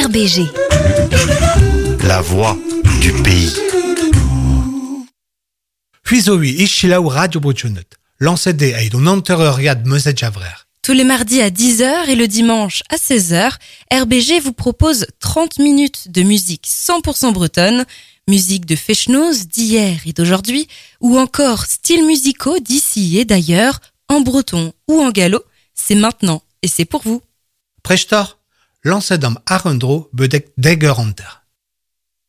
RBG. La voix du pays. Huizoui Ishilaou Radio Bojonet. Lancez-des à une antérieuriade Meuse Javrer. Tous les mardis à 10h et le dimanche à 16h, RBG vous propose 30 minutes de musique 100% bretonne, musique de Fechnoz d'hier et d'aujourd'hui, ou encore styles musicaux d'ici et d'ailleurs, en breton ou en gallo, c'est maintenant et c'est pour vous. Prechtor, lancez-dom Arendro Bedek Deger Hunter.